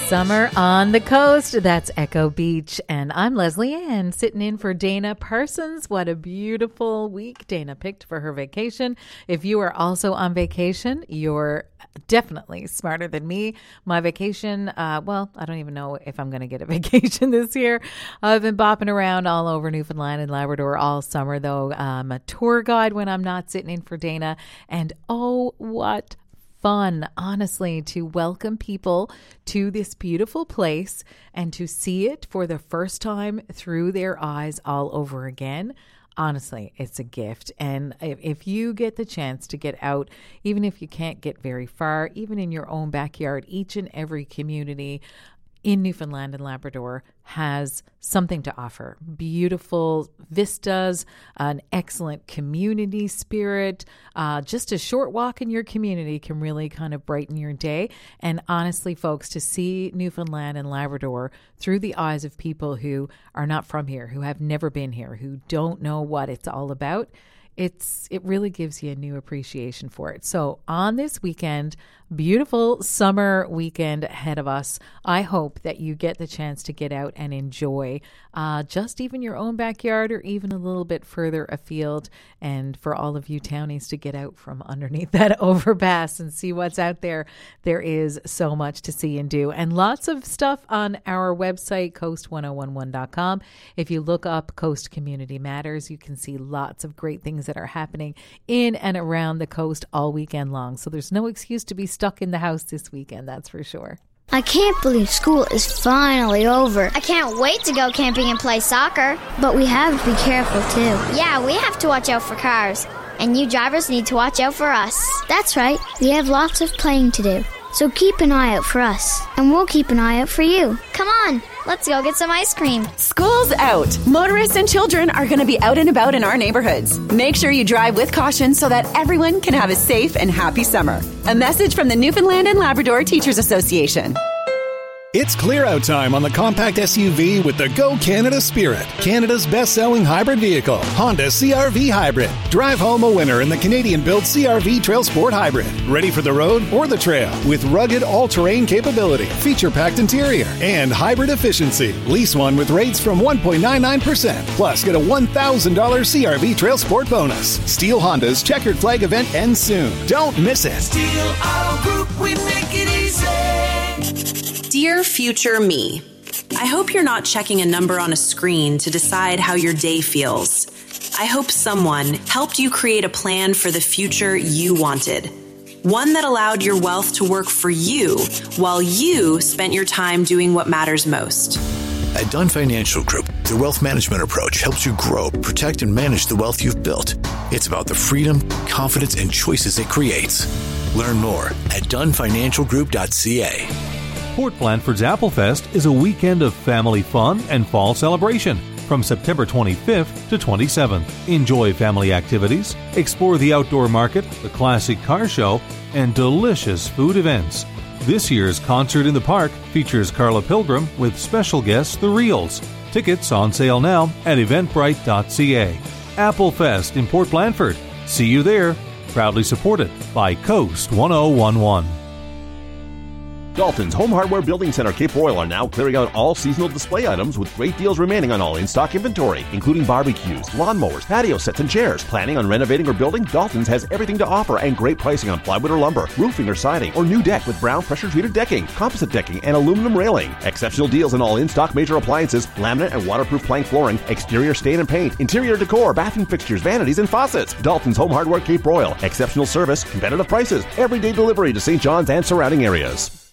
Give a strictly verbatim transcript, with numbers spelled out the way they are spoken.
Summer on the Coast. That's Echo Beach. And I'm Leslie Ann, sitting in for Dana Parsons. What a beautiful week Dana picked for her vacation. If you are also on vacation, you're definitely smarter than me. My vacation, uh, well, I don't even know if I'm going to get a vacation this year. I've been bopping around all over Newfoundland and Labrador all summer, though. I'm a tour guide when I'm not sitting in for Dana. And oh, what fun, honestly, to welcome people to this beautiful place and to see it for the first time through their eyes all over again. Honestly, it's a gift. And if you get the chance to get out, even if you can't get very far, even in your own backyard, each and every community in Newfoundland and Labrador has something to offer. Beautiful vistas, an excellent community spirit. Uh, just a short walk in your community can really kind of brighten your day. And honestly, folks, to see Newfoundland and Labrador through the eyes of people who are not from here, who have never been here, who don't know what it's all about, It's it really gives you a new appreciation for it. So on this weekend, beautiful summer weekend ahead of us, I hope that you get the chance to get out and enjoy uh, just even your own backyard or even a little bit further afield. And for all of you townies to get out from underneath that overpass and see what's out there. There is so much to see and do. And lots of stuff on our website, coast ten eleven dot com. If you look up Coast Community Matters, you can see lots of great things that are happening in and around the coast all weekend long. So there's no excuse to be stuck in the house this weekend, that's for sure. I can't believe school is finally over. I can't wait to go camping and play soccer. But we have to be careful too. Yeah, we have to watch out for cars. And you drivers need to watch out for us. That's right. We have lots of playing to do. So keep an eye out for us. And we'll keep an eye out for you. Come on, let's go get some ice cream. School's out. Motorists and children are going to be out and about in our neighborhoods. Make sure you drive with caution so that everyone can have a safe and happy summer. A message from the Newfoundland and Labrador Teachers Association. It's clear-out time on the compact S U V with the Go Canada Spirit, Canada's best-selling hybrid vehicle, Honda C R V Hybrid. Drive home a winner in the Canadian-built C R V Trail Sport Hybrid. Ready for the road or the trail with rugged all-terrain capability, feature-packed interior, and hybrid efficiency. Lease one with rates from one point nine nine percent. Plus, get a one thousand dollars C R V Trail Sport bonus. Steel Honda's Checkered Flag event ends soon. Don't miss it. Steel Auto Group, we make it easy. Dear future me, I hope you're not checking a number on a screen to decide how your day feels. I hope someone helped you create a plan for the future you wanted. One that allowed your wealth to work for you while you spent your time doing what matters most. At Dunn Financial Group, the wealth management approach helps you grow, protect, and manage the wealth you've built. It's about the freedom, confidence, and choices it creates. Learn more at dun financial group dot c a. Port Blandford's Applefest is a weekend of family fun and fall celebration from September twenty-fifth to twenty-seventh. Enjoy family activities, explore the outdoor market, the classic car show, and delicious food events. This year's Concert in the Park features Carla Pilgrim with special guests The Reels. Tickets on sale now at eventbrite dot c a. Applefest in Port Blandford. See you there. Proudly supported by Coast ten eleven. Dalton's Home Hardware Building Center Cape Royal are now clearing out all seasonal display items with great deals remaining on all in-stock inventory, including barbecues, lawnmowers, patio sets, and chairs. Planning on renovating or building? Dalton's has everything to offer and great pricing on plywood or lumber, roofing or siding, or new deck with brown pressure-treated decking, composite decking, and aluminum railing. Exceptional deals on all in-stock major appliances, laminate and waterproof plank flooring, exterior stain and paint, interior decor, bathroom fixtures, vanities, and faucets. Dalton's Home Hardware Cape Royal. Exceptional service, competitive prices, everyday delivery to Saint John's and surrounding areas.